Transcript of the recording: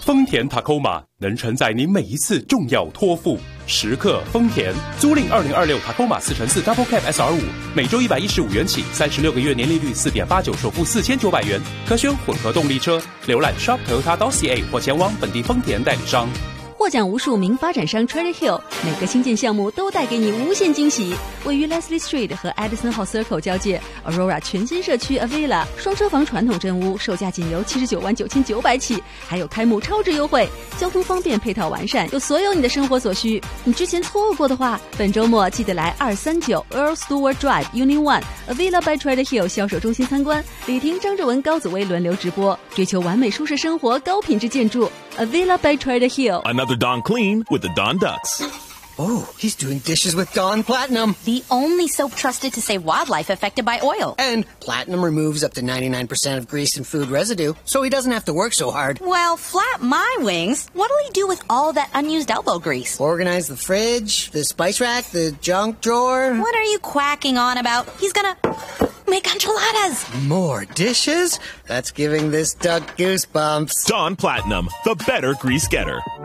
丰田 Tacoma 能承载你每一次重要托付。时刻丰田，租赁2026 Tacoma 4x4 Double Cab SR5，每周115元起，36个月年利率4.89%，首付4900元，可选混合动力车。浏览 shop.toyota.ca 或前往本地丰田代理商。 获奖无数名发展商 Trader Hill， 每个新建项目都带给你无限惊喜。位于 Leslie Street 和 Edison Hall Circle 交界 ，Aurora 全新社区 Avila 双车房传统真屋，售价仅由799900起，还有开幕超值优惠，交通方便，配套完善，有所有你的生活所需。你之前错过的话，本周末记得来239 Earl Stewart Drive Unit 1 Avila by Trader Hill 销售中心参观，李婷、张志文、高子薇轮流直播，追求完美舒适生活，高品质建筑 Avila by Trader Hill。Another Dawn Clean with the Dawn Ducks. Oh, he's doing dishes with Dawn Platinum. The only soap trusted to save wildlife affected by oil. And Platinum removes up to 99% of grease and food residue, so he doesn't have to work so hard. Well, flap my wings. What'll he do with all that unused elbow grease? Organize the fridge, the spice rack, the junk drawer. What are you quacking on about? He's gonna make enchiladas. More dishes? That's giving this duck goosebumps. Dawn Platinum, the better grease getter.